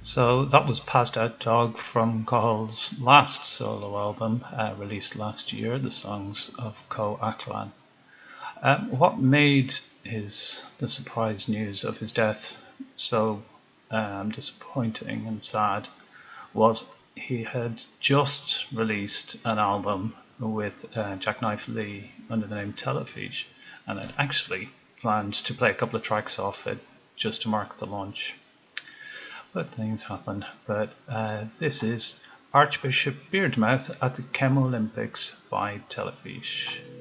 So that was Passed Out Dog from Cahill's last solo album, released last year, The Songs of Có Achlan. What made the surprise news of his death so disappointing and sad was he had just released an album with Jackknife Lee under the name Telefiche, and had actually planned to play a couple of tracks off it just to mark the launch. But things happen. But this is Archbishop Beardmouth at the Chem Olympics by Telefiche.